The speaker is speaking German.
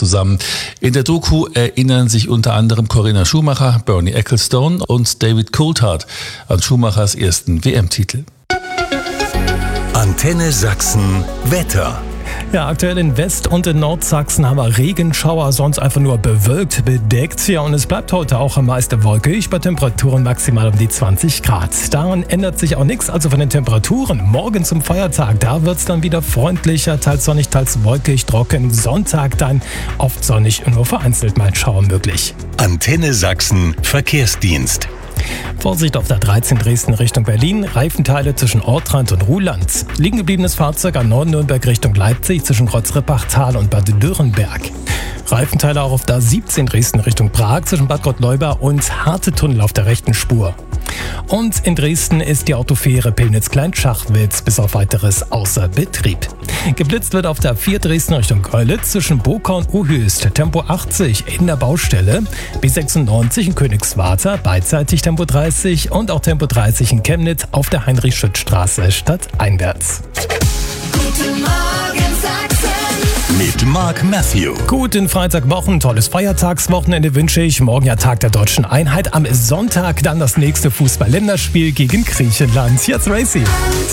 zusammen. In der Doku erinnern sich unter anderem Corinna Schumacher, Bernie Ecclestone und David Coulthard an Schumachers ersten WM-Titel. Antenne Sachsen Wetter. Ja, aktuell in West- und in Nordsachsen haben wir Regenschauer, sonst einfach nur bewölkt, bedeckt. Ja, und es bleibt heute auch am meisten wolkig, bei Temperaturen maximal um die 20 Grad. Daran ändert sich auch nichts, also von den Temperaturen. Morgen zum Feiertag, da wird es dann wieder freundlicher, teils sonnig, teils wolkig, trocken. Sonntag dann oft sonnig und nur vereinzelt mal Schauer möglich. Antenne Sachsen Verkehrsdienst. Vorsicht auf der 13 Dresden Richtung Berlin, Reifenteile zwischen Ortrand und Ruhland. Liegen gebliebenes Fahrzeug am Norden Nürnberg Richtung Leipzig zwischen Kreuzrippachtal und Bad Dürrenberg. Reifenteile auch auf der 17 Dresden Richtung Prag zwischen Bad Gottleuba und Hartetunnel auf der rechten Spur. Und in Dresden ist die Autofähre Pillnitz-Kleinschachwitz bis auf weiteres außer Betrieb. Geblitzt wird auf der 4 Dresden Richtung Görlitz zwischen Boka und Uhöst. Tempo 80 in der Baustelle, B96 in Königswarter, beidseitig Tempo 30 und auch Tempo 30 in Chemnitz auf der Heinrich-Schütz-Straße stadteinwärts. Guten Morgen Sachsen. Mit Mark Matthew. Guten Freitagwochen, tolles Feiertagswochenende wünsche ich. Morgen ja Tag der Deutschen Einheit. Am Sonntag dann das nächste Fußball-Länderspiel gegen Griechenland. Jetzt Racy.